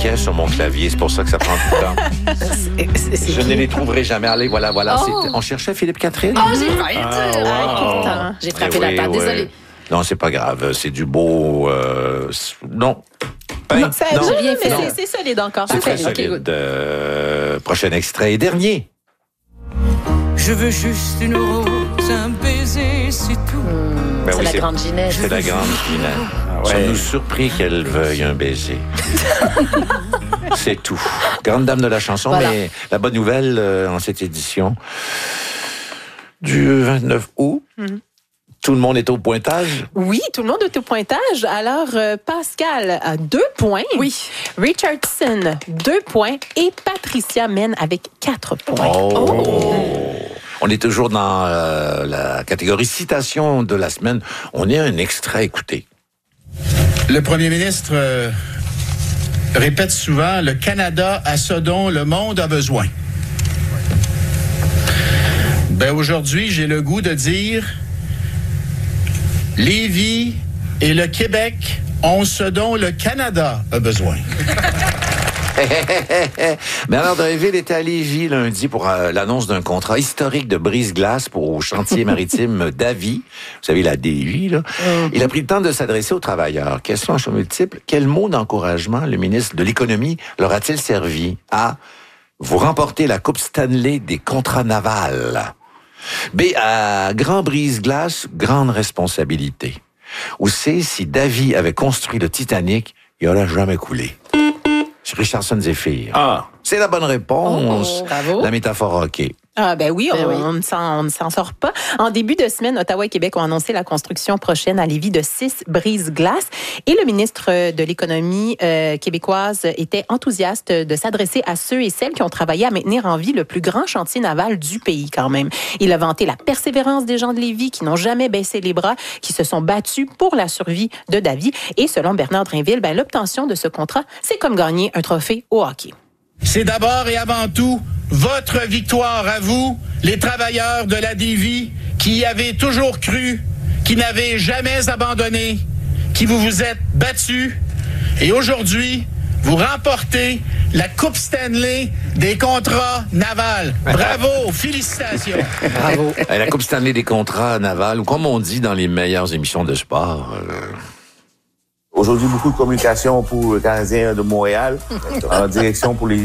pièces sur mon clavier. C'est pour ça que ça prend tout le temps. Je ne les trouverai jamais. Allez, voilà. On cherchait Philippe Catherine. Oh, j'ai failli dire. J'ai frappé la table, désolé. Non, c'est pas grave. C'est du beau... non. Non, ça a bien fait, mais c'est solide encore. C'est très solide. Prochain extrait et dernier. Je veux juste une rose, un baiser, c'est tout. C'est la grande Ginette. C'est la grande Ginette. Sommes-nous surpris qu'elle veuille un baiser? C'est tout. Grande dame de la chanson, voilà. Mais la bonne nouvelle en cette édition du 29 août, tout le monde est au pointage? Oui, tout le monde est au pointage. Alors, Pascal a 2 points. Oui. Richardson, 2 points. Et Patricia mène avec 4 points. On est toujours dans la catégorie citation de la semaine. On est un extrait, écoutez. Le premier ministre répète souvent, le Canada a ce dont le monde a besoin. Ben aujourd'hui, j'ai le goût de dire, Lévis et le Québec ont ce dont le Canada a besoin. Bernard Drinville était à Lévis lundi pour l'annonce d'un contrat historique de brise-glace pour chantier maritime Davy. Vous savez, la Davy, là. Il a pris le temps de s'adresser aux travailleurs. Question à choix multiples. Quel mot d'encouragement le ministre de l'Économie leur a-t-il servi? A. Vous remportez la Coupe Stanley des contrats navals. B. À grand brise-glace, grande responsabilité. Ou C. Si Davy avait construit le Titanic, il n'aurait jamais coulé. Richardson Zephyr. C'est la bonne réponse. Bravo. La métaphore hockey. Ah ben oui, on ne s'en sort pas. En début de semaine, Ottawa et Québec ont annoncé la construction prochaine à Lévis de 6 brise-glaces. Et le ministre de l'Économie québécoise était enthousiaste de s'adresser à ceux et celles qui ont travaillé à maintenir en vie le plus grand chantier naval du pays quand même. Il a vanté la persévérance des gens de Lévis qui n'ont jamais baissé les bras, qui se sont battus pour la survie de Davy. Et selon Bernard Drinville, l'obtention de ce contrat, c'est comme gagner un trophée au hockey. C'est d'abord et avant tout votre victoire à vous, les travailleurs de la Davy, qui y avez toujours cru, qui n'avez jamais abandonné, qui vous êtes battus. Et aujourd'hui, vous remportez la Coupe Stanley des contrats navals. Bravo, félicitations. Bravo. La Coupe Stanley des contrats navals, ou comme on dit dans les meilleures émissions de sport... Aujourd'hui, beaucoup de communication pour le Canadien de Montréal, en direction pour les